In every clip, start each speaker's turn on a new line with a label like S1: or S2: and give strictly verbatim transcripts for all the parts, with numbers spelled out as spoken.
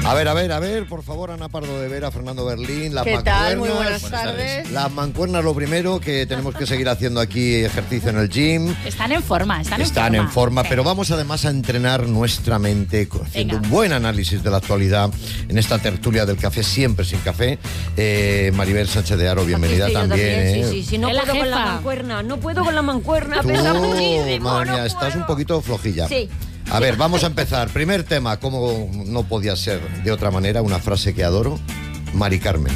S1: A ver, a ver, a ver, por favor, Ana Pardo de Vera, Fernando Berlín, las
S2: ¿Qué
S1: mancuernas.
S2: tal? Muy buenas,
S3: buenas
S2: tardes.
S3: tardes.
S1: Las mancuernas, lo primero, que tenemos que seguir haciendo aquí ejercicio en el gym.
S4: Están en forma, están,
S1: Están
S4: en
S1: en
S4: forma.
S1: forma,
S4: Sí.
S1: pero vamos además a entrenar nuestra mente haciendo
S4: Venga.
S1: un buen análisis de la actualidad en esta tertulia del café, siempre sin café. Eh, Maribel Sánchez de Haro, bienvenida
S2: Aquí estoy yo
S1: también.
S2: también,
S1: ¿eh?
S2: Sí, sí, sí, no
S4: Es la
S2: puedo con la
S4: jefa.
S2: mancuerna, no puedo con la mancuerna,
S1: Tú,
S2: pesa muchísimo,
S1: madre mía,
S2: no
S1: estás
S2: puedo.
S1: un poquito flojilla.
S2: Sí.
S1: A ver, vamos a empezar. Primer tema, como no podía ser de otra manera, una frase que adoro, Mari Carmen.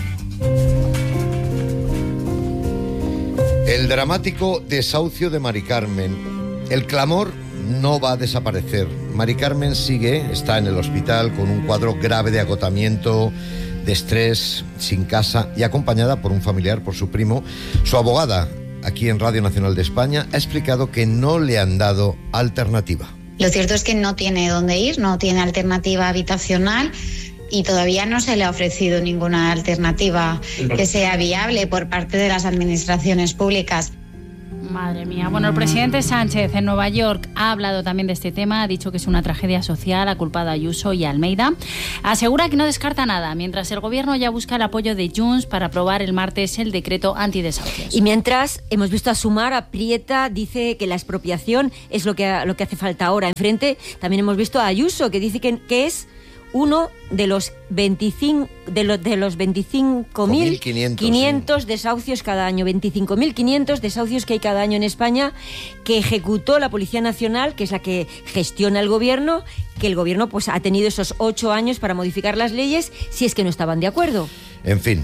S1: El dramático desahucio de Mari Carmen. El clamor no va a desaparecer. Mari Carmen sigue, está en el hospital con un cuadro grave de agotamiento, de estrés, sin casa y acompañada por un familiar, por su primo. Su abogada, aquí en Radio Nacional de España, ha explicado que no le han dado alternativa.
S5: Lo cierto es que no tiene dónde ir, no tiene alternativa habitacional y todavía no se le ha ofrecido ninguna alternativa que sea viable por parte de las administraciones públicas.
S4: Madre mía. Bueno, el presidente Sánchez en Nueva York ha hablado también de este tema, ha dicho que es una tragedia social, ha culpado a Ayuso y a Almeida. Asegura que no descarta nada, mientras el gobierno ya busca el apoyo de Junts para aprobar el martes el decreto antidesahucios.
S2: Y mientras hemos visto a Sumar, aprieta, dice que la expropiación es lo que, lo que hace falta ahora. Enfrente también hemos visto a Ayuso, que dice que, que es uno de los veinticinco de los de los veinticinco mil quinientos desahucios cada año, veinticinco mil quinientos desahucios que hay cada año en España, que ejecutó la Policía Nacional, que es la que gestiona el gobierno, que el gobierno pues ha tenido esos ocho años para modificar las leyes si es que no estaban de acuerdo.
S1: En fin,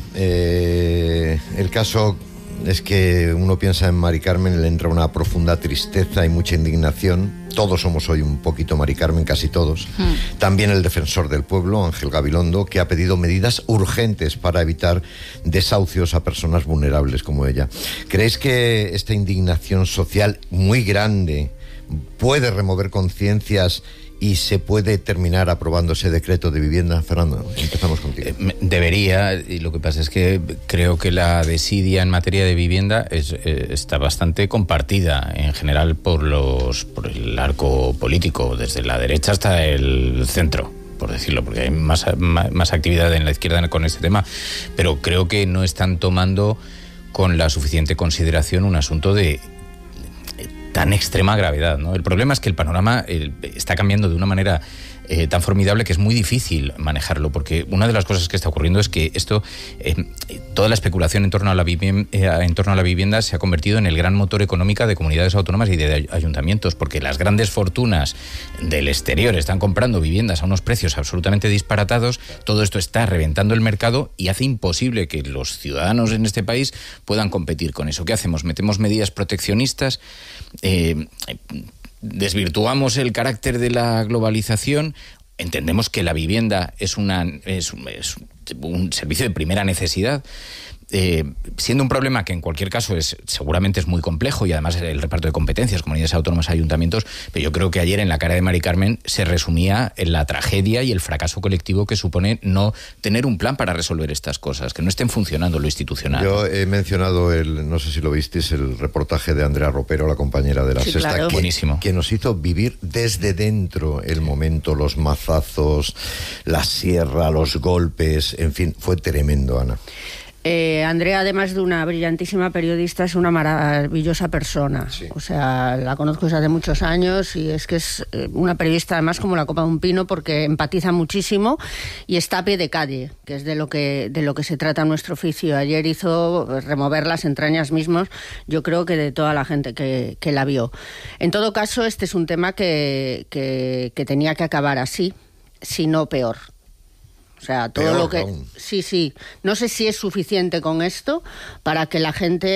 S1: eh, el caso es que uno piensa en Mari Carmen, le entra una profunda tristeza y mucha indignación. Todos somos hoy un poquito Mari Carmen, casi todos. Hmm. También el defensor del pueblo, Ángel Gabilondo, que ha pedido medidas urgentes para evitar desahucios a personas vulnerables como ella. ¿Creéis que esta indignación social muy grande puede remover conciencias y se puede terminar aprobando ese decreto de vivienda? Fernando, empezamos contigo.
S3: Eh, debería, y lo que pasa es que creo que la desidia en materia de vivienda es, eh, está bastante compartida en general por los por el arco político, desde la derecha hasta el centro, por decirlo, porque hay más, más, más actividad en la izquierda con este tema, pero creo que no están tomando con la suficiente consideración un asunto de tan extrema gravedad, ¿no? El problema es que el panorama eh, está cambiando de una manera eh, tan formidable que es muy difícil manejarlo, porque una de las cosas que está ocurriendo es que esto, eh, toda la especulación en torno a la vivienda, eh, en torno a la vivienda se ha convertido en el gran motor económico de comunidades autónomas y de ayuntamientos, porque las grandes fortunas del exterior están comprando viviendas a unos precios absolutamente disparatados. Todo esto está reventando el mercado y hace imposible que los ciudadanos en este país puedan competir con eso. ¿Qué hacemos? ¿Metemos medidas proteccionistas? Eh, desvirtuamos el carácter de la globalización. Entendemos que la vivienda es, una, es, es un servicio de primera necesidad, eh, siendo un problema que en cualquier caso es seguramente es muy complejo, y además el reparto de competencias, comunidades autónomas, ayuntamientos, pero yo creo que ayer en la cara de Mari Carmen se resumía en la tragedia y el fracaso colectivo que supone no tener un plan para resolver estas cosas, que no estén funcionando lo institucional.
S1: Yo he mencionado, el, no sé si lo visteis, el reportaje de Andrea Ropero, la compañera de La
S2: Sí,
S1: Sexta,
S2: claro.
S1: que,
S3: Buenísimo.
S1: que nos hizo vivir desde dentro el momento, los mazazos, la sierra, los golpes, en fin, fue tremendo, Ana.
S6: Eh, Andrea, además de una brillantísima periodista, es una maravillosa persona.
S1: Sí.
S6: O sea, la conozco desde hace muchos años y es que es eh, una periodista además como la copa de un pino, porque empatiza muchísimo y está a pie de calle, que es de lo que de lo que se trata nuestro oficio. Ayer hizo remover las entrañas mismos, yo creo que de toda la gente que, que la vio. En todo caso, este es un tema que, que, que tenía que acabar así, si no peor. O sea, todo
S1: Peor
S6: lo que...
S1: aún.
S6: Sí, sí. No sé si es suficiente con esto para que la gente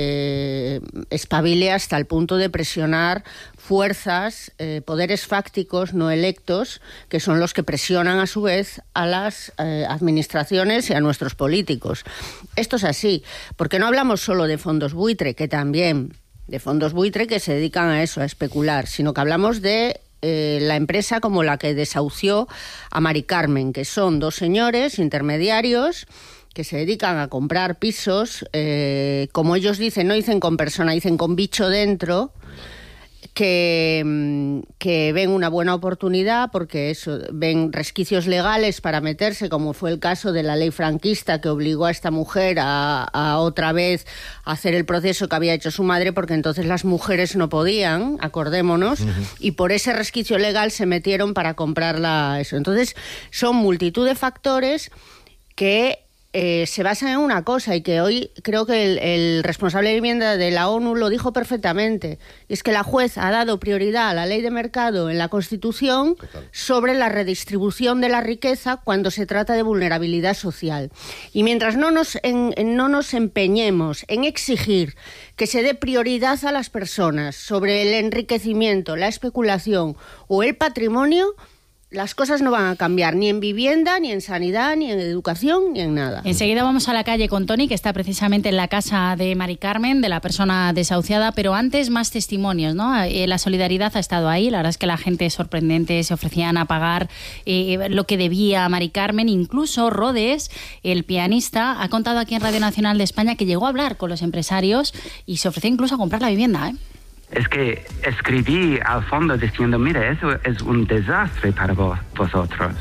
S6: eh, espabile hasta el punto de presionar fuerzas, eh, poderes fácticos no electos, que son los que presionan a su vez a las eh, administraciones y a nuestros políticos. Esto es así, porque no hablamos solo de fondos buitre, que también, de fondos buitre que se dedican a eso, a especular, sino que hablamos de Eh, la empresa como la que desahució a Mari Carmen, que son dos señores intermediarios que se dedican a comprar pisos, eh, como ellos dicen, no dicen con persona, dicen con bicho dentro, que, que ven una buena oportunidad porque eso, ven resquicios legales para meterse, como fue el caso de la ley franquista que obligó a esta mujer a, a otra vez hacer el proceso que había hecho su madre, porque entonces las mujeres no podían, acordémonos, uh-huh. y por ese resquicio legal se metieron para comprarla eso. Entonces son multitud de factores que Eh, se basan en una cosa, y que hoy creo que el, el responsable de vivienda de la ONU lo dijo perfectamente, y es que la juez ha dado prioridad a la ley de mercado en la Constitución Total. sobre la redistribución de la riqueza cuando se trata de vulnerabilidad social. Y mientras no nos, en, en, no nos empeñemos en exigir que se dé prioridad a las personas sobre el enriquecimiento, la especulación o el patrimonio, las cosas no van a cambiar, ni en vivienda, ni en sanidad, ni en educación, ni en nada.
S4: Enseguida vamos a la calle con Toni, que está precisamente en la casa de Mari Carmen, de la persona desahuciada, pero antes más testimonios, ¿no? Eh, la solidaridad ha estado ahí, la verdad es que la gente es sorprendente, se ofrecían a pagar eh, lo que debía a Mari Carmen. Incluso Rodes, el pianista, ha contado aquí en Radio Nacional de España que llegó a hablar con los empresarios y se ofreció incluso a comprar la vivienda, ¿eh?
S7: Es que escribí al fondo diciendo, mira, eso es un desastre para vos, vosotros.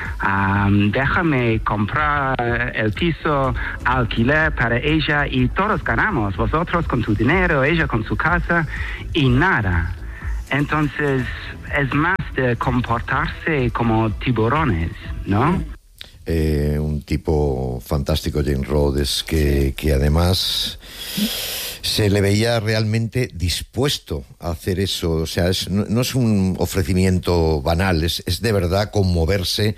S7: Um, déjame comprar el piso, alquiler para ella y todos ganamos. Vosotros con tu dinero, ella con su casa y nada. Entonces es más de comportarse como tiburones, ¿no?
S1: Eh, un tipo fantástico, James Rhodes, que, que además se le veía realmente dispuesto a hacer eso. O sea, es, no, no es un ofrecimiento banal, es, es de verdad conmoverse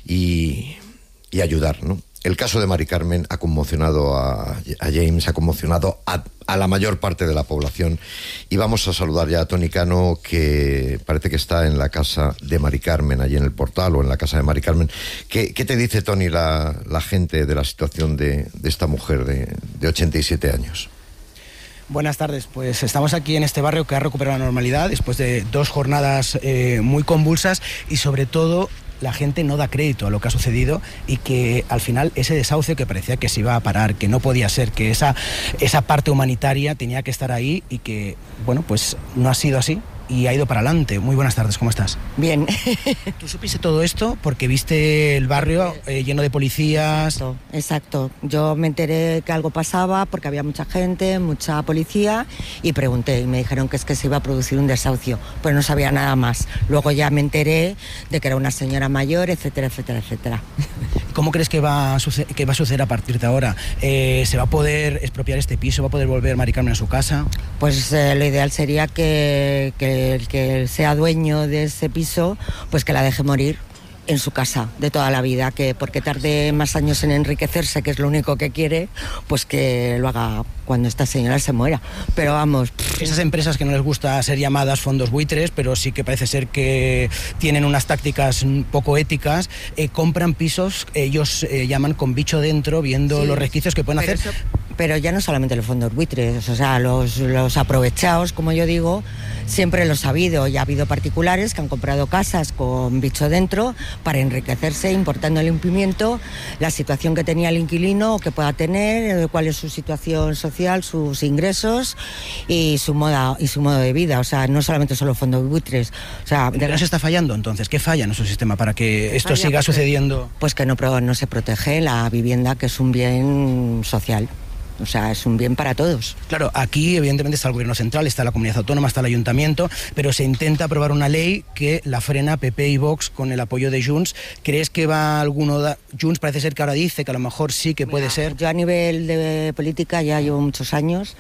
S1: y, y ayudar, ¿no? El caso de Mari Carmen ha conmocionado a, a James, ha conmocionado a, a la mayor parte de la población. Y vamos a saludar ya a Toni Cano, que parece que está en la casa de Mari Carmen, allí en el Portal, o en la casa de Mari Carmen. ¿Qué, qué te dice, Toni, la, la gente de la situación de, de esta mujer de, de ochenta y siete años?
S8: Buenas tardes, pues estamos aquí en este barrio que ha recuperado la normalidad después de dos jornadas eh, muy convulsas, y sobre todo la gente no da crédito a lo que ha sucedido, y que al final ese desahucio que parecía que se iba a parar, que no podía ser, que esa, esa parte humanitaria tenía que estar ahí, y que, bueno, pues no ha sido así y ha ido para adelante. Muy buenas tardes, ¿cómo estás?
S9: Bien.
S8: ¿Tú supiste todo esto porque viste el barrio eh, lleno de policías?
S9: Exacto, exacto. Yo me enteré que algo pasaba porque había mucha gente, mucha policía, y pregunté, y me dijeron que es que se iba a producir un desahucio, pero no sabía nada más. Luego ya me enteré de que era una señora mayor, etcétera, etcétera, etcétera.
S8: ¿Cómo crees que va a suceder, que va a suceder a partir de ahora? Eh, ¿Se va a poder expropiar este piso? ¿Va a poder volver Mari Carmen a su casa?
S9: Pues eh, lo ideal sería que, que el que sea dueño de ese piso, pues que la deje morir en su casa de toda la vida, que porque tarde más años en enriquecerse, que es lo único que quiere, pues que lo haga cuando esta señora se muera. Pero vamos...
S8: Esas empresas que no les gusta ser llamadas fondos buitres, pero sí que parece ser que tienen unas tácticas poco éticas, eh, compran pisos, ellos eh, llaman con bicho dentro, viendo sí, los resquicios que pueden hacer...
S9: Eso, pero ya no solamente los fondos buitres, o sea, los, los aprovechados, como yo digo, siempre los ha habido. Ya ha habido particulares que han comprado casas con bicho dentro para enriquecerse, importando el incumplimiento, la situación que tenía el inquilino o que pueda tener, cuál es su situación social, sus ingresos y su moda y su modo de vida. O sea, no solamente son los fondos buitres. O sea,
S8: ¿qué nos está fallando entonces? ¿Qué falla en nuestro sistema para que esto siga
S9: pues,
S8: sucediendo?
S9: Pues que no, no se protege la vivienda, que es un bien social. O sea, es un bien para todos.
S8: Claro, aquí evidentemente está el gobierno central, está la comunidad autónoma, está el ayuntamiento, pero se intenta aprobar una ley que la frena P P y Vox con el apoyo de Junts. ¿Crees que va alguno? Da... Junts parece ser que ahora dice que a lo mejor sí que puede
S9: Mira,
S8: ser.
S9: Yo a nivel de política ya llevo muchos años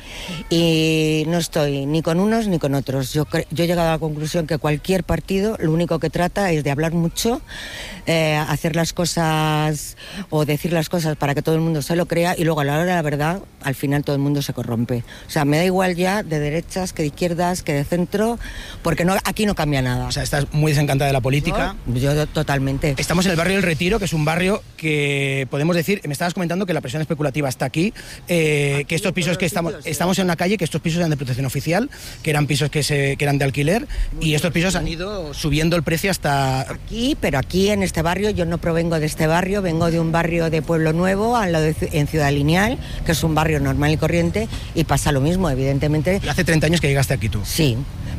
S9: y no estoy ni con unos ni con otros. Yo, cre... yo he llegado a la conclusión que cualquier partido lo único que trata es de hablar mucho, eh, hacer las cosas o decir las cosas para que todo el mundo se lo crea, y luego a la hora de la verdad al final todo el mundo se corrompe. O sea, me da igual ya de derechas que de izquierdas, que de centro, porque no, aquí no cambia nada.
S8: O sea, estás muy desencantada de la política.
S9: Yo, yo totalmente.
S8: Estamos en el barrio del Retiro, que es un barrio que podemos decir, me estabas comentando que la presión especulativa está aquí, eh, aquí que estos pisos que estamos, sitios, sí. estamos en una calle, que estos pisos eran de protección oficial, que eran pisos que, se, que eran de alquiler, muy y bien, estos pisos han ido subiendo el precio hasta...
S9: Aquí, pero aquí en este barrio, yo no provengo de este barrio, vengo de un barrio de Pueblo Nuevo, al lado de, en Ciudad Lineal, que es un barrio normal y corriente, y pasa lo mismo, evidentemente.
S8: Hace treinta años que llegaste aquí tú.
S9: Sí,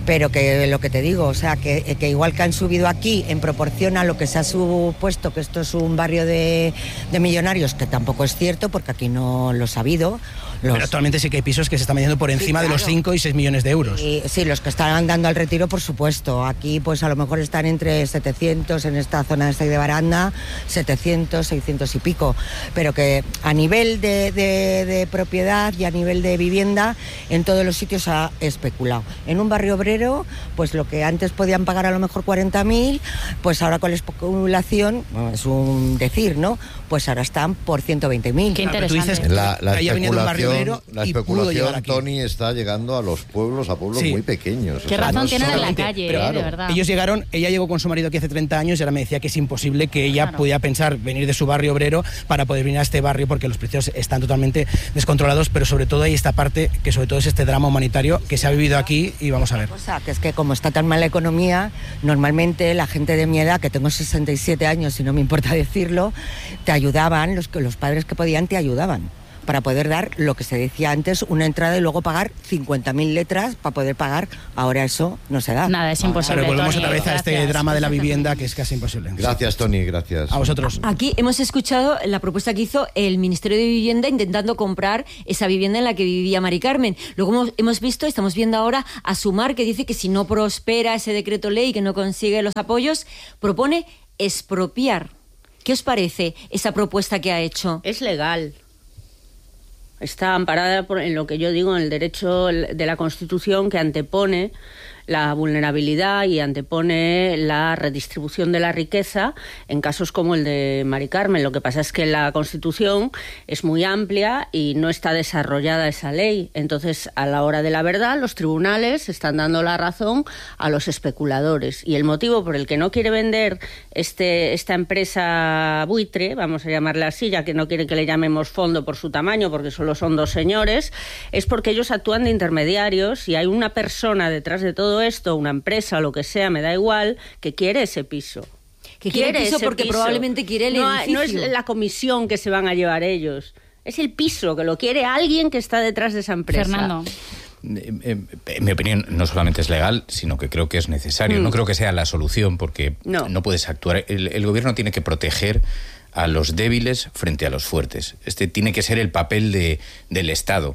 S9: pero que lo que te digo, o sea, que, que igual que han subido aquí en proporción a lo que se ha supuesto que esto es un barrio de, de millonarios, que tampoco es cierto, porque aquí no lo ha habido. Los...
S8: Pero actualmente sí que hay pisos que se están vendiendo por encima sí, claro. de los cinco y seis millones de euros.
S9: Y, sí, los que están dando al retiro, por supuesto. Aquí pues a lo mejor están entre setecientos en esta zona de de Baranda, setecientos, seiscientos y pico. Pero que a nivel de, de, de propiedad y a nivel de vivienda, en todos los sitios ha especulado. En un barrio obrero, pues lo que antes podían pagar a lo mejor cuarenta mil, pues ahora con la especulación, bueno, es un decir, ¿no? Pues ahora están por ciento veinte mil.
S4: Qué interesante.
S1: Dices, la, la especulación, la especulación Tony, está llegando a los pueblos, a pueblos sí. muy pequeños.
S4: Qué o sea, razón no tienen en la calle,
S8: pero,
S4: eh,
S8: claro,
S4: de verdad.
S8: Ellos llegaron, ella llegó con su marido aquí hace treinta años y ahora me decía que es imposible que ella claro. pudiera pensar venir de su barrio obrero para poder venir a este barrio porque los precios están totalmente descontrolados, pero sobre todo hay esta parte que sobre todo es este drama humanitario que se ha vivido aquí y vamos a ver.
S9: O sea, que es que como está tan mal la economía, normalmente la gente de mi edad, que tengo sesenta y siete años y no me importa decirlo, te ayudaban, los, los padres que podían te ayudaban para poder dar lo que se decía antes, una entrada y luego pagar cincuenta mil letras para poder pagar. Ahora eso no se da.
S4: Nada, es imposible.
S8: Pero volvemos
S4: Tony,
S8: otra vez a este
S4: gracias.
S8: drama de la vivienda que es casi imposible.
S1: Gracias, Tony, gracias.
S8: A vosotros.
S2: Aquí hemos escuchado la propuesta que hizo el Ministerio de Vivienda intentando comprar esa vivienda en la que vivía Mari Carmen. Luego hemos, hemos visto, estamos viendo ahora a Sumar, que dice que si no prospera ese decreto ley y que no consigue los apoyos, propone expropiar. ¿Qué os parece esa propuesta que ha hecho?
S6: Es legal. Está amparada por, en lo que yo digo, en el derecho de la Constitución, que antepone la vulnerabilidad y antepone la redistribución de la riqueza en casos como el de Mari Carmen. Lo que pasa es que la Constitución es muy amplia y no está desarrollada esa ley. Entonces, a la hora de la verdad, los tribunales están dando la razón a los especuladores. Y el motivo por el que no quiere vender este, esta empresa buitre, vamos a llamarla así, ya que no quiere que le llamemos fondo por su tamaño, porque solo son dos señores, es porque ellos actúan de intermediarios y hay una persona detrás de todo esto, una empresa o lo que sea, me da igual, que quiere ese piso.
S2: Que quiere, quiere el piso porque piso. Probablemente quiere el
S6: no,
S2: edificio.
S6: No es la comisión que se van a llevar ellos, es el piso, que lo quiere alguien que está detrás de esa empresa.
S4: Fernando.
S3: En mi opinión, no solamente es legal, sino que creo que es necesario. Mm. No creo que sea la solución, porque no, no puedes actuar. El, el gobierno tiene que proteger a los débiles frente a los fuertes. Este tiene que ser el papel de, del Estado.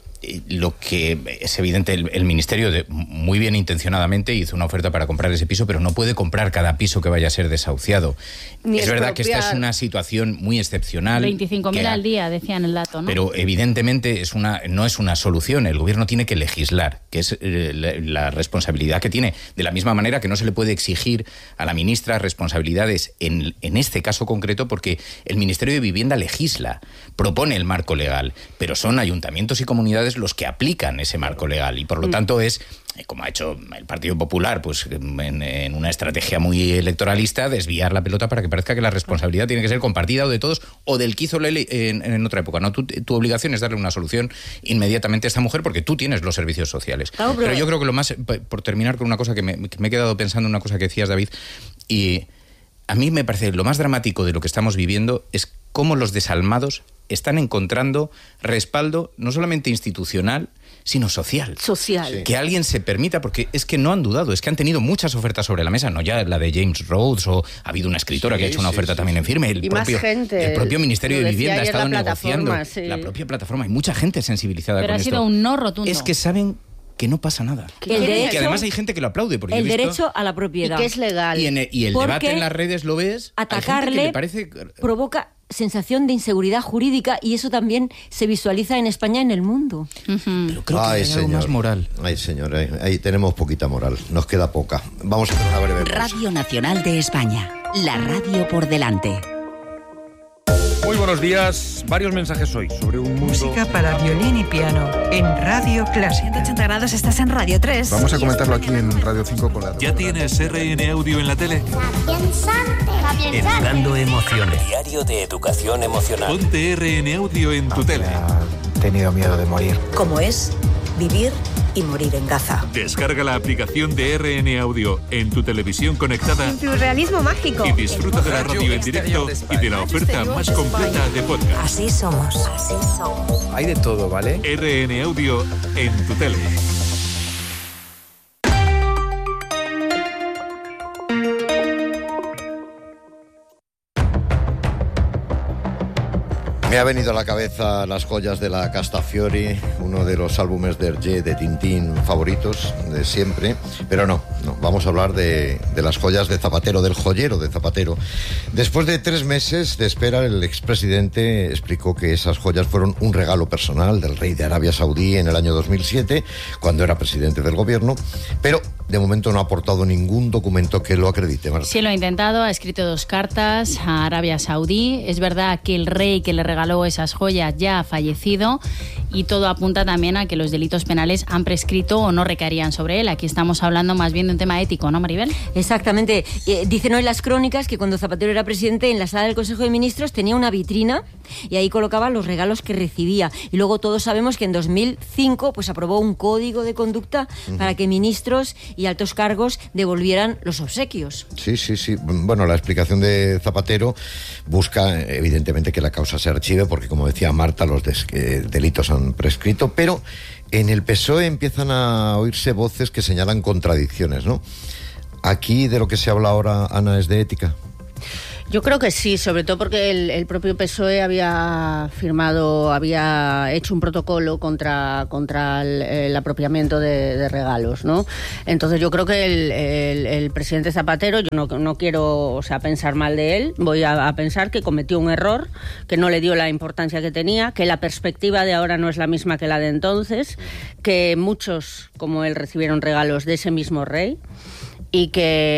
S3: Lo que es evidente, el, el Ministerio de, muy bien intencionadamente hizo una oferta para comprar ese piso, pero no puede comprar cada piso que vaya a ser desahuciado. Ni es verdad que esta es una situación muy excepcional.
S4: veinticinco mil al día, decían el dato, ¿no?
S3: Pero evidentemente es una, no es una solución. El gobierno tiene que legislar, que es eh, la, la responsabilidad que tiene. De la misma manera que no se le puede exigir a la ministra responsabilidades en, en este caso concreto, porque el Ministerio de Vivienda legisla, propone el marco legal, pero son ayuntamientos y comunidades los que aplican ese marco legal y por lo tanto es, como ha hecho el Partido Popular, pues en, en una estrategia muy electoralista, desviar la pelota para que parezca que la responsabilidad tiene que ser compartida o de todos o del que hizo la ley en, en otra época. No, tu, tu obligación es darle una solución inmediatamente a esta mujer porque tú tienes los servicios sociales. Claro, pero... pero yo creo que lo más, por terminar con una cosa que me, que me he quedado pensando en una cosa que decías, David, y a mí me parece lo más dramático de lo que estamos viviendo es cómo los desalmados están encontrando respaldo no solamente institucional, sino social.
S6: Social. Sí.
S3: Que alguien se permita, porque es que no han dudado, es que han tenido muchas ofertas sobre la mesa, no ya la de James Rhodes, o ha habido una escritora sí, que ha hecho una oferta sí, también sí. en firme, el
S6: y
S3: propio,
S6: más gente.
S3: el propio Ministerio de Vivienda ha estado
S6: la
S3: negociando,
S6: sí.
S3: la propia plataforma, hay mucha gente sensibilizada
S4: Pero
S3: con
S4: esto.
S3: esto.
S4: Pero ha sido un no rotundo.
S3: Es que saben que no pasa nada.
S2: El derecho,
S3: y que además hay gente que lo aplaude. Porque
S2: el
S3: yo he visto,
S2: derecho a la propiedad.
S6: Y que es legal.
S3: Y, en el, y el debate en las redes lo ves.
S2: Atacarle
S3: hay gente que le parece...
S2: provoca sensación de inseguridad jurídica y eso también se visualiza en España y en el mundo.
S3: Uh-huh. Pero creo
S1: Ay,
S3: que hay
S1: señor.
S3: algo más moral.
S1: Ay, señor, ahí, ahí tenemos poquita moral. Nos queda poca. Vamos a hacer una breve pausa.
S10: Radio Nacional de España. La radio por delante.
S11: Muy buenos días. Varios mensajes hoy sobre un mundo...
S12: Música para violín y piano en Radio Clásica.
S13: ciento ochenta grados, estás en Radio tres.
S11: Vamos a comentarlo aquí en Radio cinco con la...
S14: ¿Ya tienes R N Audio en la tele?
S15: Educando emociones. Diario de educación emocional.
S14: Ponte R N Audio en tu tele.
S8: He tenido miedo de morir.
S13: ¿Cómo es vivir y morir en Gaza?
S14: Descarga la aplicación de R N Audio en tu televisión conectada.
S13: Surrealismo mágico.
S14: Y disfruta de la radio en directo y de la oferta más completa de podcast.
S13: Así somos. Así somos.
S11: Hay de todo, ¿vale?
S14: R N Audio en tu tele.
S1: Me ha venido a la cabeza Las joyas de la Castafiore, uno de los álbumes de Hergé de Tintín favoritos de siempre, pero no, no, vamos a hablar de, de las joyas de Zapatero, del joyero de Zapatero. Después de tres meses de espera, el expresidente explicó que esas joyas fueron un regalo personal del rey de Arabia Saudí en el año dos mil siete, cuando era presidente del gobierno, pero de momento no ha aportado ningún documento que lo acredite, Marta.
S4: Sí, lo ha intentado, ha escrito dos cartas a Arabia Saudí. Es verdad que el rey que le regaló esas joyas ya ha fallecido y todo apunta también a que los delitos penales han prescrito o no recaerían sobre él. Aquí estamos hablando más bien de un tema ético, ¿no, Maribel?
S2: Exactamente. Eh, dicen hoy las crónicas que cuando Zapatero era presidente, en la sala del Consejo de Ministros tenía una vitrina y ahí colocaba los regalos que recibía. Y luego todos sabemos que en dos mil cinco pues aprobó un código de conducta uh-huh. para que ministros y altos cargos devolvieran los obsequios.
S1: Sí, sí, sí. Bueno, la explicación de Zapatero busca evidentemente que la causa se archive porque, como decía Marta, los des- eh, delitos han prescrito, pero en el P S O E empiezan a oírse voces que señalan contradicciones, ¿no? Aquí de lo que se habla ahora, Ana, es de ética.
S6: Yo creo que sí, sobre todo porque el, el propio P S O E había firmado, había hecho un protocolo contra, contra el, el apropiamiento de, de regalos, ¿no? Entonces yo creo que el, el, el presidente Zapatero, yo no, no quiero, o sea, pensar mal de él, voy a, a pensar que cometió un error, que no le dio la importancia que tenía, que la perspectiva de ahora no es la misma que la de entonces, que muchos, como él, recibieron regalos de ese mismo rey. Y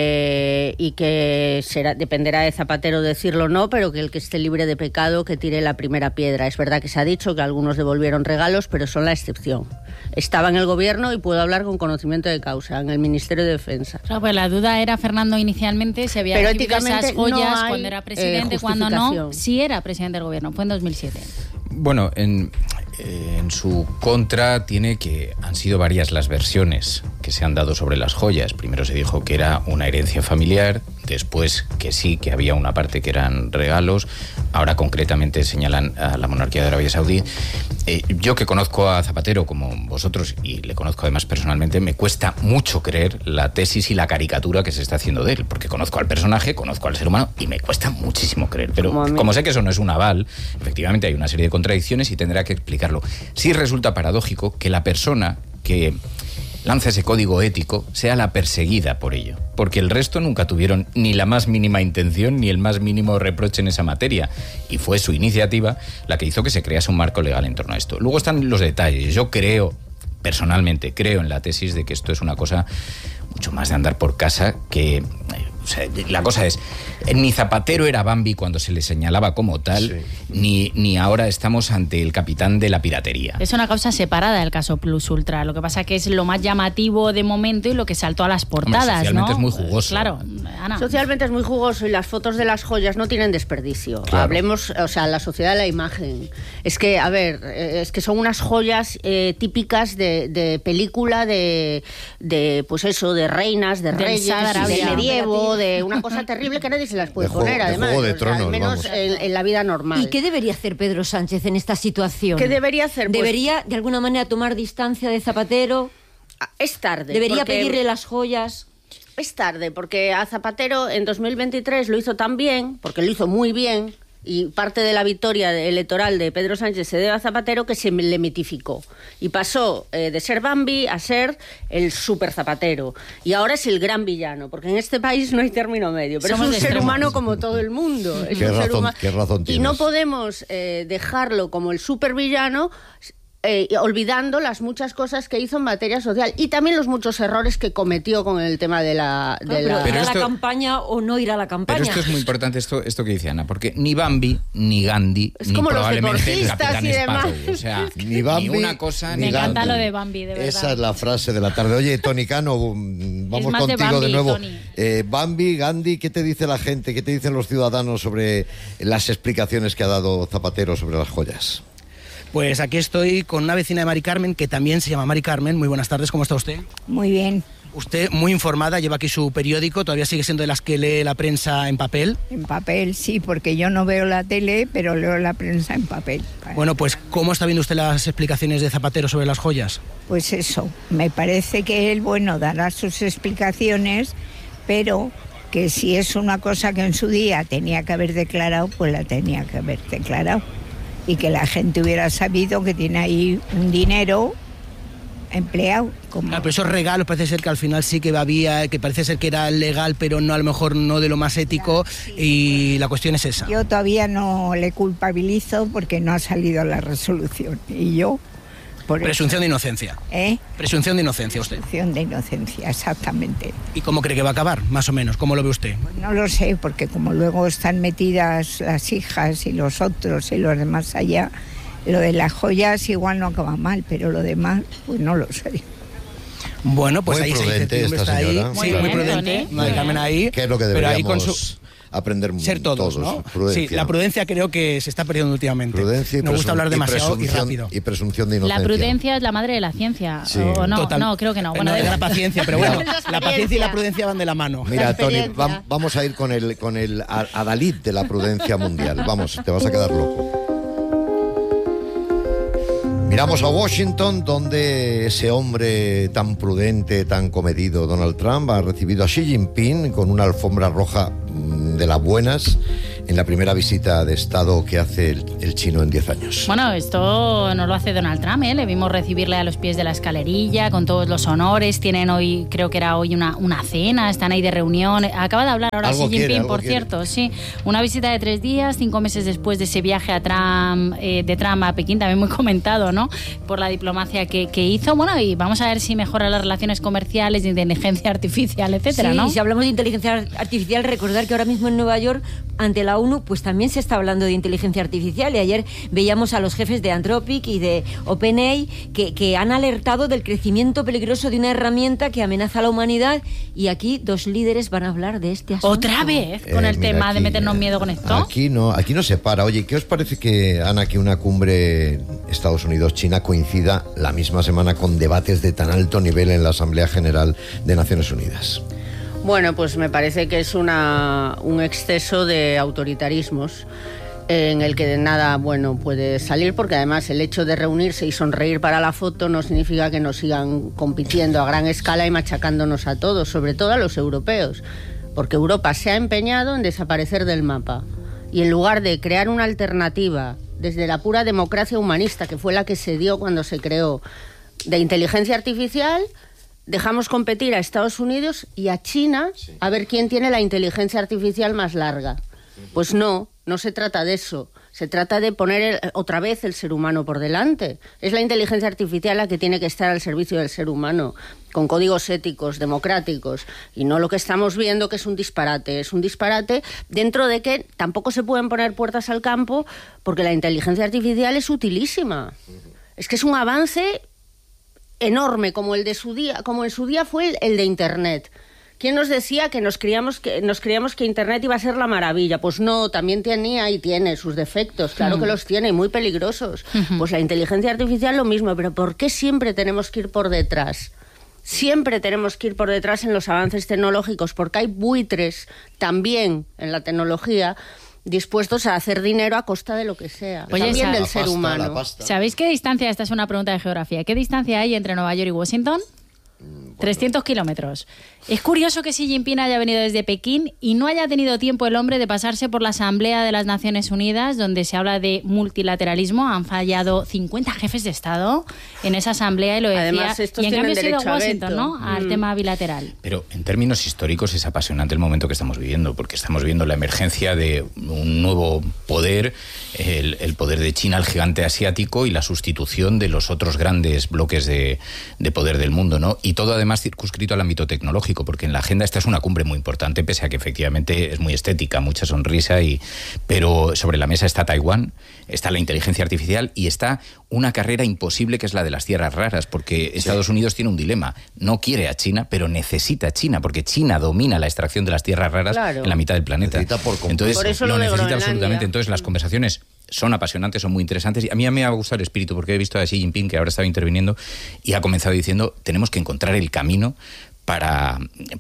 S6: que, y que será, dependerá de Zapatero decirlo o no, pero que el que esté libre de pecado que tire la primera piedra. Es verdad que se ha dicho que algunos devolvieron regalos, pero son la excepción. Estaba en el gobierno y puedo hablar con conocimiento de causa, en el Ministerio de Defensa.
S4: Claro, pues la duda era, Fernando, inicialmente si había
S6: pero
S4: recibido esas joyas
S6: no hay,
S4: cuando era presidente,
S6: eh,
S4: cuando no, si era presidente del gobierno. Fue en dos mil siete.
S3: Bueno, en, en su contra tiene que han sido varias las versiones que se han dado sobre las joyas. Primero se dijo que era una herencia familiar, después que sí, que había una parte que eran regalos, ahora concretamente señalan a la monarquía de Arabia Saudí. Eh, yo que conozco a Zapatero como vosotros y le conozco además personalmente, me cuesta mucho creer la tesis y la caricatura que se está haciendo de él, porque conozco al personaje, conozco al ser humano y me cuesta muchísimo creer. Pero como, como sé que eso no es un aval, efectivamente hay una serie de contradicciones y tendrá que explicarlo. Sí resulta paradójico que la persona que lanza ese código ético sea la perseguida por ello, porque el resto nunca tuvieron ni la más mínima intención ni el más mínimo reproche en esa materia, y fue su iniciativa la que hizo que se crease un marco legal en torno a esto. Luego están los detalles. Yo creo, personalmente, creo en la tesis de que esto es una cosa mucho más de andar por casa que... O sea, la cosa es, ni Zapatero era Bambi cuando se le señalaba como tal, sí. ni, ni ahora estamos ante el capitán de la piratería.
S4: Es una causa separada del caso Plus Ultra. Lo que pasa que es lo más llamativo de momento y lo que saltó a las portadas. Hombre,
S3: socialmente
S4: ¿no?
S3: es muy jugoso.
S4: Claro, Ana.
S6: Socialmente es muy jugoso y las fotos de las joyas no tienen desperdicio. Claro. Hablemos, o sea, la sociedad de la imagen. Es que, a ver, es que son unas joyas eh, típicas de, de película de, de, pues eso, de reinas, de reyes, del medievo, de una cosa terrible que nadie se las puede
S1: de
S6: poner,
S1: juego,
S6: además,
S1: de juego de
S6: o sea,
S1: tronos,
S6: al menos en, en la vida normal.
S2: ¿Y qué debería hacer Pedro Sánchez en esta situación?
S6: ¿Qué debería hacer? Pues,
S2: ¿Debería, de alguna manera, tomar distancia de Zapatero?
S6: Es tarde.
S2: ¿Debería
S6: porque...
S2: pedirle las joyas?
S6: Es tarde, porque a Zapatero en dos mil veintitrés lo hizo tan bien, porque lo hizo muy bien, y parte de la victoria electoral de Pedro Sánchez se debe a Zapatero, que se le mitificó y pasó eh, de ser Bambi a ser el super Zapatero, y ahora es el gran villano, porque en este país no hay término medio, pero Somos es un ser humano como todo el mundo. Es
S1: ¿Qué,
S6: un
S1: razón,
S6: ser huma...
S1: ¿Qué razón tienes?
S6: Y no podemos eh, dejarlo como el super villano, Eh, olvidando las muchas cosas que hizo en materia social y también los muchos errores que cometió con el tema de la... De
S2: claro,
S6: la...
S2: Pero ir a
S3: esto,
S2: la campaña o no ir a la campaña.
S3: Pero esto es muy importante, esto, esto que dice Ana, porque ni Bambi, ni Gandhi,
S6: es
S3: ni
S6: como
S3: probablemente el Capitán
S6: Sparrow.
S3: O sea,
S1: ni, Bambi,
S3: ni una cosa
S1: ni
S3: ni
S4: Me encanta
S1: Gandhi.
S4: lo de Bambi, de verdad.
S1: Esa es la frase de la tarde. Oye, Tony Cano, vamos
S4: más de
S1: contigo de,
S4: Bambi,
S1: nuevo.
S4: Tony.
S1: Eh, Bambi, Gandhi, ¿qué te dice la gente? ¿Qué te dicen los ciudadanos sobre las explicaciones que ha dado Zapatero sobre las joyas?
S8: Pues aquí estoy con una vecina de Mari Carmen, que también se llama Mari Carmen. Muy buenas tardes, ¿cómo está usted?
S16: Muy bien.
S8: Usted, muy informada, lleva aquí su periódico, todavía sigue siendo de las que lee la prensa en papel.
S16: En papel, sí, porque yo no veo la tele, pero leo la prensa en papel.
S8: Bueno, pues, ¿cómo está viendo usted las explicaciones de Zapatero sobre las joyas?
S16: Pues eso, me parece que él, bueno, dará sus explicaciones, pero que si es una cosa que en su día tenía que haber declarado, pues la tenía que haber declarado. y que la gente hubiera sabido que tiene ahí un dinero empleado. Como...
S8: Claro, pero esos regalos parece ser que al final sí que había, que parece ser que era legal, pero no, a lo mejor no de lo más ético, claro, sí, y la cuestión es esa.
S16: Yo todavía no le culpabilizo porque no ha salido la resolución, y yo... Por
S8: Presunción
S16: eso.
S8: de inocencia.
S16: ¿Eh?
S8: Presunción de inocencia, usted.
S16: Presunción de inocencia, exactamente.
S8: ¿Y cómo cree que va a acabar, más o menos? ¿Cómo lo ve usted?
S16: No lo sé, porque como luego están metidas las hijas y los otros y los demás allá, lo de las joyas igual no acaba mal, pero lo demás, pues no lo sé.
S8: Bueno, pues
S1: muy
S8: ahí
S1: prudente esta
S8: está
S1: señora.
S8: Ahí. Muy, sí, muy prudente. No hay Carmen ahí.
S1: ¿Qué es lo que deberíamos pero ahí con su... aprender
S8: ser todos,
S1: todos,
S8: ¿no?
S1: Prudencia.
S8: Sí, la prudencia creo que se está perdiendo últimamente.
S1: Prudencia y
S8: Nos gusta hablar demasiado y, y rápido.
S1: Y presunción de inocencia.
S4: La prudencia es la madre de la ciencia.
S1: Sí.
S4: O no,
S8: Total.
S4: no, creo que no. Bueno,
S8: no,
S4: de
S8: la paciencia, pero bueno, la paciencia y la prudencia van de la mano.
S1: Mira, Tony, va, vamos a ir con el con el adalid de la prudencia mundial. Vamos, te vas a quedar loco. Miramos a Washington, donde ese hombre tan prudente, tan comedido, Donald Trump, ha recibido a Xi Jinping con una alfombra roja de las buenas en la primera visita de Estado que hace el, el chino en diez años.
S4: Bueno, esto no lo hace Donald Trump, ¿eh? Le vimos recibirle a los pies de la escalerilla, con todos los honores. Tienen hoy, creo que era hoy una, una cena, están ahí de reunión. Acaba de hablar ahora Xi Jinping, quiere, por quiere. cierto, sí. Una visita de tres días, cinco meses después de ese viaje a Trump, eh, de Trump a Pekín, también muy comentado, ¿no? Por la diplomacia que, que hizo. Bueno, y vamos a ver si mejora las relaciones comerciales, de inteligencia artificial, etcétera,
S2: sí,
S4: ¿no?
S2: Si hablamos de inteligencia artificial, recordar que ahora mismo en Nueva York, ante la ONU, pues también se está hablando de inteligencia artificial, y ayer veíamos a los jefes de Anthropic y de OpenAI que, que han alertado del crecimiento peligroso de una herramienta que amenaza a la humanidad, y aquí dos líderes van a hablar de este asunto.
S4: ¿Otra vez? Con
S1: eh,
S4: el tema aquí, de meternos miedo con esto.
S1: Aquí no, aquí no se para. Oye, ¿qué os parece que, Ana, que una cumbre Estados Unidos-China coincida la misma semana con debates de tan alto nivel en la Asamblea General de Naciones Unidas?
S6: Bueno, pues me parece que es una, un exceso de autoritarismos en el que de nada bueno puede salir, porque además el hecho de reunirse y sonreír para la foto no significa que nos sigan compitiendo a gran escala y machacándonos a todos, sobre todo a los europeos, porque Europa se ha empeñado en desaparecer del mapa, y en lugar de crear una alternativa desde la pura democracia humanista, que fue la que se dio cuando se creó, de inteligencia artificial, dejamos competir a Estados Unidos y a China a ver quién tiene la inteligencia artificial más larga. Pues no, no se trata de eso. Se trata de poner el, otra vez el ser humano por delante. Es la inteligencia artificial la que tiene que estar al servicio del ser humano, con códigos éticos, democráticos, y no lo que estamos viendo, que es un disparate. Es un disparate dentro de que tampoco se pueden poner puertas al campo, porque la inteligencia artificial es utilísima. Es que es un avance enorme, como el de su día, como en su día fue el, el de Internet. ¿Quién nos decía que nos creíamos que nos creíamos que Internet iba a ser la maravilla? Pues no, también tenía y tiene sus defectos, claro que los tiene, muy peligrosos. Uh-huh. Pues la inteligencia artificial lo mismo, pero ¿por qué siempre tenemos que ir por detrás? Siempre tenemos que ir por detrás en los avances tecnológicos, porque hay buitres también en la tecnología dispuestos a hacer dinero a costa de lo que sea.
S4: Oye,
S6: también
S4: esa,
S6: del
S1: la
S6: ser
S1: pasta,
S6: humano.
S4: ¿Sabéis qué distancia? Esta es una pregunta de geografía. ¿Qué distancia hay entre Nueva York y Washington? Bueno. trescientos kilómetros. Es curioso que Xi Jinping haya venido desde Pekín y no haya tenido tiempo el hombre de pasarse por la Asamblea de las Naciones Unidas, donde se habla de multilateralismo. Han fallado cincuenta jefes de Estado en esa asamblea, y lo decía.
S6: Además, estos
S4: y en cambio ha sido
S6: a
S4: Washington,
S6: veto.
S4: ¿no? Al mm. tema bilateral.
S3: Pero en términos históricos es apasionante el momento que estamos viviendo, porque estamos viendo la emergencia de un nuevo poder, el, el poder de China, el gigante asiático, y la sustitución de los otros grandes bloques de, de poder del mundo, ¿no? Y todo además circunscrito al ámbito tecnológico, porque en la agenda esta es una cumbre muy importante, pese a que efectivamente es muy estética, mucha sonrisa, y pero sobre la mesa está Taiwán, está la inteligencia artificial y está una carrera imposible, que es la de las tierras raras, porque Estados sí. Unidos tiene un dilema. No quiere a China, pero necesita a China, porque China domina la extracción de las tierras raras claro. en la mitad del planeta.
S1: Por
S3: Entonces
S6: por eso
S3: lo,
S6: lo
S3: necesita absolutamente. Entonces las conversaciones son apasionantes, son muy interesantes, y a mí me ha gustado el espíritu, porque he visto a Xi Jinping, que ahora estaba interviniendo, y ha comenzado diciendo: tenemos que encontrar el camino para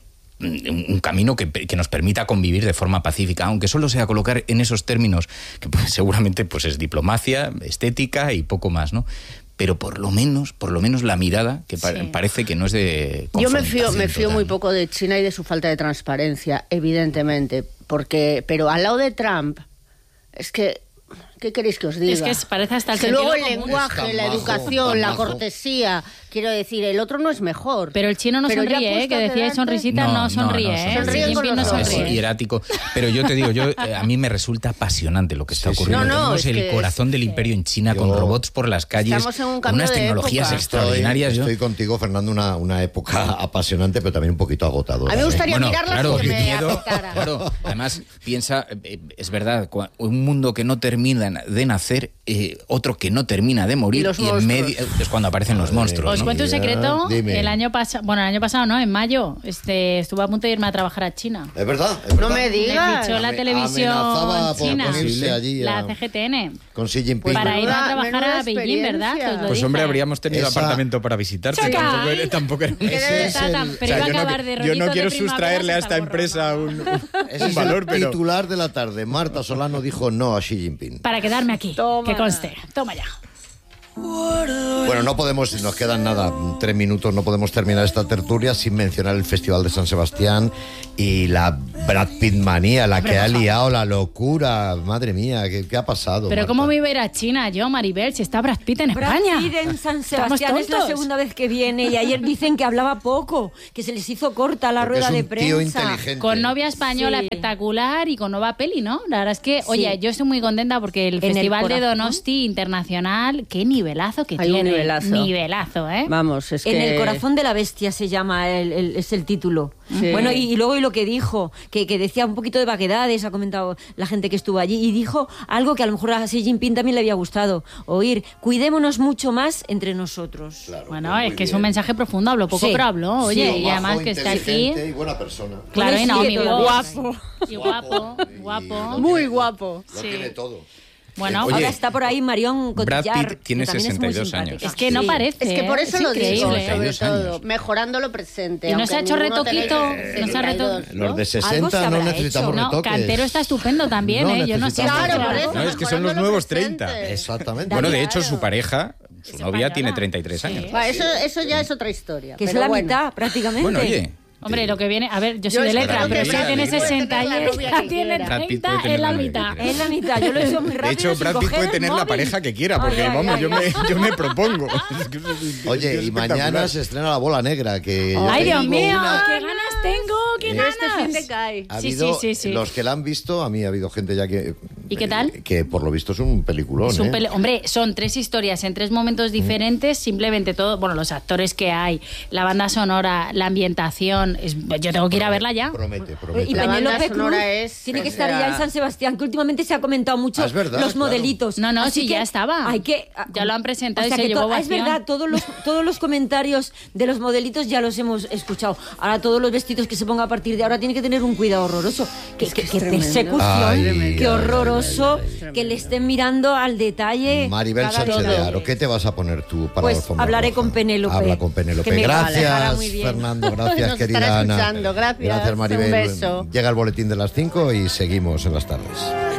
S3: un camino que, que nos permita convivir de forma pacífica, aunque solo sea colocar en esos términos, que pues, seguramente pues es diplomacia, estética y poco más, ¿no? Pero por lo menos, por lo menos la mirada, que pa- sí. parece que no es de
S6: Yo me fío, me fío
S3: total.
S6: muy poco de China y de su falta de transparencia, evidentemente, porque, pero al lado de Trump, es que ¿Qué queréis que os diga?
S4: Es que parece hasta el
S6: que luego el
S4: sentido común.
S6: lenguaje, la educación, la cortesía, quiero decir, el otro no es mejor.
S4: Pero el chino no
S6: Pero ya
S4: sonríe, ¿eh?
S6: puesto
S4: Que decía
S6: delante-
S4: sonrisita, no, sonríe, ¿eh?
S6: Sonríe
S4: Xi
S6: con
S4: Jinping no
S6: los ojos.
S3: Es
S4: sonríe.
S3: hierático. Pero yo te digo, yo eh, a mí me resulta apasionante lo que está
S1: Sí, sí.
S3: ocurriendo.
S6: No, no,
S3: Tenemos
S6: es
S3: el
S6: que
S3: corazón del imperio en China con robots por las calles,
S6: Estamos en un
S3: con
S6: cambio
S3: unas
S6: de
S3: tecnologías
S6: época.
S3: extraordinarias.
S1: Estoy,
S3: yo-
S1: estoy contigo, Fernando, una, una época apasionante, pero también un poquito agotadora.
S6: A mí me gustaría
S3: Bueno,
S6: mirarlas
S3: claro,
S6: que
S3: el
S6: me
S3: miedo,
S6: afectara.
S3: claro, además piensa, eh, es verdad, cua- un mundo que no termina de nacer, eh, otro que no termina de morir,
S6: Y los
S3: en
S6: monstruos.
S3: medio es cuando aparecen los monstruos.
S4: Os
S3: ¿no?
S4: cuento un
S1: Ya,
S4: secreto.
S1: dime.
S4: El año pasado, bueno, el año pasado no, en mayo, este, estuve a punto de irme a trabajar a China.
S1: Es verdad, es
S6: No
S1: verdad.
S6: me digas.
S4: Me fichó la
S1: Ame-
S4: televisión
S1: amenazaba por
S4: china,
S1: unirse allí a-
S4: la C G T N,
S1: Con Xi Jinping.
S4: para ir a
S6: menuda-
S4: trabajar
S6: menuda
S4: a Beijing, ¿verdad? Que os lo
S11: Pues hombre,
S4: dije.
S11: habríamos tenido
S1: Esa-
S11: apartamento para visitarte.
S4: Choca.
S11: Tampoco era- tampoco era-
S1: Ese es el-
S4: Tan-
S11: O
S4: pero
S11: sea,
S4: iba a
S11: yo no,
S4: acabar de
S11: yo no
S4: rollito
S11: quiero
S4: de primavera
S11: sustraerle a
S4: hasta
S11: esta
S4: el gorro,
S11: empresa
S4: no.
S11: un, un-
S1: Ese
S11: un
S1: es
S11: valor,
S1: el
S11: pero...
S1: titular de la tarde. Marta Solano dijo no a Xi Jinping.
S4: Para quedarme aquí, que conste. Toma ya.
S1: Bueno, no podemos, nos quedan nada, tres minutos, no podemos terminar esta tertulia sin mencionar el Festival de San Sebastián y la Brad Pitt manía, la que ha liado, la locura. Madre mía, ¿qué, qué ha pasado?
S4: Pero
S1: Marta?
S4: ¿cómo me iba a ir a China yo, Maribel, si está Brad Pitt en
S2: Brad
S4: España?
S2: Pitt en San
S4: ¿Estamos
S2: Sebastián es la
S4: tontos?
S2: segunda vez que viene y ayer dicen que hablaba poco, que se les hizo corta la
S1: Porque
S2: rueda
S1: es
S2: de
S1: un tío
S2: prensa.
S1: inteligente.
S4: Con novia española
S2: Sí.
S4: espectacular y con nueva peli, ¿no? La verdad es que, oye,
S2: Sí.
S4: yo estoy muy contenta porque el
S2: En el
S4: Festival de
S2: corazón.
S4: Donosti Internacional, qué nivelazo que
S6: Hay un
S4: tiene.
S6: nivelazo.
S4: Nivelazo, ¿eh?
S6: Vamos, es
S2: En
S6: que...
S2: el corazón de la bestia se llama, el, el- es el título.
S6: Sí.
S2: Bueno, y, y luego y lo que dijo, que, que decía un poquito de vaguedades, ha comentado la gente que estuvo allí, y dijo algo que a lo mejor a Xi Jinping también le había gustado oír: cuidémonos mucho más entre nosotros.
S1: Claro,
S4: Bueno,
S1: muy
S4: es que es
S1: bien.
S4: un mensaje profundo, habló poco,
S2: Sí.
S4: pero habló, oye,
S1: Sí,
S4: y
S1: majo,
S4: además que está aquí.
S1: inteligente y buena persona.
S4: Claro, y
S2: Bueno,
S4: Naomi
S2: sí,
S4: Watts.
S2: guapo.
S4: Y guapo,
S1: Y
S4: guapo.
S1: lo
S6: Muy
S1: tiene-
S6: guapo.
S1: Lo
S4: Sí.
S1: tiene todo.
S4: Bueno,
S3: Oye,
S2: Ahora está por ahí Marion
S3: Brad
S2: Cotillard,
S3: Pitt tiene
S2: que también es
S3: sesenta y
S2: muy
S3: dos
S2: simpática.
S3: años.
S4: es que no
S2: Sí.
S4: parece.
S6: Es que por
S4: ¿eh?
S6: eso
S4: Es
S6: lo digo,
S4: increíble.
S6: sobre
S3: sesenta y dos
S6: todo,
S3: años.
S6: mejorando lo presente.
S4: Y no
S6: aunque
S4: se ha hecho
S6: ninguno
S4: retoquito,
S6: tenéis
S4: no se ha reto-
S6: sesenta y dos, ¿no?
S1: Los de
S2: Algo se
S1: sesenta no
S2: habrá
S1: necesitamos
S2: hecho.
S4: No,
S1: retoques.
S4: Cantero está estupendo también,
S1: No
S4: ¿eh? Yo no sé.
S1: necesitamos
S6: Claro, por
S1: retoques.
S6: eso.
S11: No, es que son los
S6: mejorando lo
S11: nuevos
S6: presente.
S11: treinta.
S1: Exactamente.
S3: Bueno, de
S6: Claro.
S3: hecho, su pareja, su
S4: Es
S3: novia,
S4: española.
S3: tiene treinta y tres
S4: Sí.
S3: años.
S6: Va, eso, eso ya es otra historia.
S2: Que es
S6: pero
S2: la
S6: bueno.
S2: mitad, prácticamente.
S3: Bueno, oye.
S4: Hombre,
S3: te-
S4: lo que viene, a ver, yo
S6: Yo
S4: soy de
S6: es que
S4: letra,
S3: creo
S4: pero
S3: que
S4: si
S3: Brad
S4: tiene
S3: Pitt puede
S4: sesenta
S6: tener
S4: y
S6: la novia
S4: ella
S6: que
S4: tiene
S6: quiera.
S3: Brad Pitt puede
S4: treinta,
S3: tener
S4: es la
S3: la novia
S4: mitad.
S3: que quiera.
S2: Es la mitad, yo lo he hecho muy rápido.
S11: De hecho,
S2: sin
S11: Brad Pitt
S2: coger
S11: puede
S2: el
S11: tener la
S2: móvil.
S11: pareja que quiera, porque
S2: Ay, ay,
S11: vamos,
S2: ay,
S11: yo, me,
S2: ay.
S11: yo me propongo. Es que eso es-
S1: Oye,
S11: es
S1: y
S11: espectacular.
S1: mañana se estrena La Bola Negra, que yo
S4: Ay, Dios
S1: tengo
S4: mío,
S1: una-
S4: qué ganas tengo, qué
S1: Eh,
S4: ganas.
S6: Este fin de cae.
S1: Ha
S4: Sí,
S1: habido,
S4: sí, sí, sí.
S1: los que la han visto, a mí ha habido gente ya que...
S4: ¿Y qué tal?
S1: Que por lo visto es un peliculón,
S4: Es un
S1: ¿eh?
S4: pele- Hombre, son tres historias en tres momentos diferentes, simplemente todo, bueno, los actores que hay, la banda sonora, la ambientación, es- yo tengo que ir a verla ya.
S1: Promete,
S2: Y
S1: promete.
S6: La banda
S2: Penélope Cruz
S6: sonora es,
S2: tiene que
S6: o
S2: estar
S6: sea-
S2: ya en San Sebastián, que últimamente se ha comentado mucho
S1: Ah, es verdad,
S2: los
S1: claro.
S2: modelitos.
S4: No, no,
S2: Así
S4: sí,
S2: que
S4: ya estaba.
S2: Hay que,
S4: Ya lo han presentado
S2: o sea
S4: y se
S2: que
S4: llevó
S2: to- ah, Es
S4: ovación.
S2: verdad, todos los, todos los comentarios de los modelitos ya los hemos escuchado. Ahora todos los vestidos que se pongan a partir de ahora tienen que tener un cuidado horroroso. Que, que, que
S6: tremendo.
S2: persecución,
S1: Ay,
S2: qué
S1: ay,
S2: horroroso,
S1: ay, ay,
S2: que le estén mirando al detalle.
S1: Maribel
S2: cada
S1: Sánchez de
S2: detalle.
S1: Aro, ¿qué te vas a poner tú para
S2: Pues
S1: la alfombra
S2: hablaré
S1: roja?
S2: con Penélope,
S1: Habla con Penélope.
S2: que me
S1: Gracias,
S2: hablará muy bien.
S1: Fernando. Gracias,
S6: Nos
S1: querida
S6: estará
S1: Ana.
S6: escuchando, gracias.
S1: Gracias, Maribel.
S6: Un beso.
S1: Llega el boletín de las cinco y seguimos en las tardes.